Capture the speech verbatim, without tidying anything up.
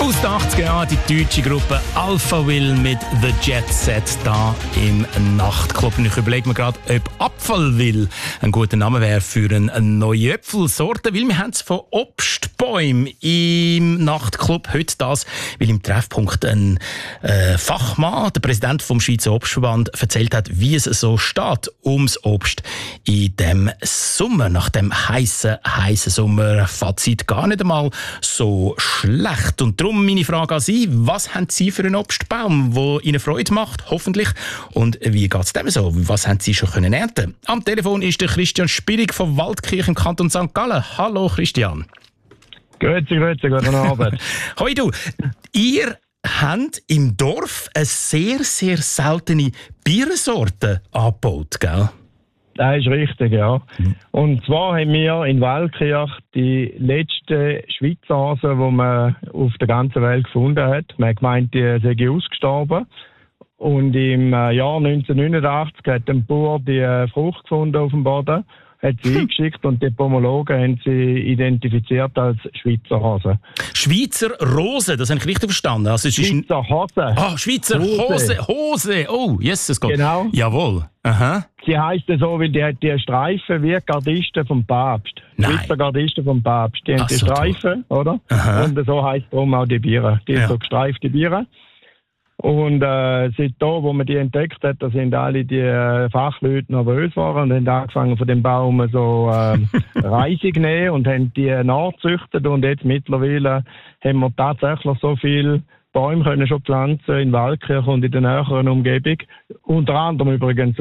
Aus den achtziger Jahren die deutsche Gruppe Alpha Will mit The Jet Set da im Nachtclub. Und ich überlege mir gerade, ob Apfelwill ein guter Name wäre für eine neue Äpfelsorte, weil wir haben es von Obstbäumen im Nachtclub. Heute das, weil im Treffpunkt ein äh, Fachmann, der Präsident vom Schweizer Obstverband, erzählt hat, wie es so steht ums Obst in dem Sommer. Nach dem heißen, heißen Sommer. Fazit gar nicht einmal so schlecht. Und darum meine Frage an Sie, was haben Sie für einen Obstbaum, der Ihnen Freude macht, hoffentlich? Und wie geht es dem so? Was haben Sie schon können ernten? Am Telefon ist der Christian Spirig von Waldkirch im Kanton Sankt Gallen. Hallo Christian. Grüezi, grüezi, guten Abend. Hoi du, ihr habt im Dorf eine sehr, sehr seltene Biersorte angebaut, gell? Das ist richtig, ja. Und zwar haben wir in Waldkirch die letzte Schweizer Hase, die man auf der ganzen Welt gefunden hat. Man hat gemeint, die sei ausgestorben. Und im Jahr neunzehnhundertneunundachtzig hat ein Bauer die Frucht gefunden auf dem Boden, hat sie eingeschickt und die Pomologen haben sie identifiziert als Schweizer Hase. Schweizer Rose, das habe ich richtig verstanden. Also es ist ein... Schweizer Hase. Ah, Schweizer Hose. Hose. Hose. Oh, yes, es geht. Genau. Jawohl. Aha. Sie heisst so, weil die hat die Streifen wie Gardisten vom Papst. Nein. Schweizer Gardisten vom Papst. Die haben Ach, die so Streifen, oder? Aha. Und so heisst darum auch die Biere. Die Ja. sind so gestreifte Biere. Und äh, seit da, wo man die entdeckt hat, da sind alle die äh, Fachleute nervös geworden und haben angefangen von dem Baum so äh, Reisig nehmen und haben die nachgezüchtet. Und jetzt mittlerweile haben wir tatsächlich so viele Bäume können schon pflanzen in Waldkirch und in der näheren Umgebung. Unter anderem übrigens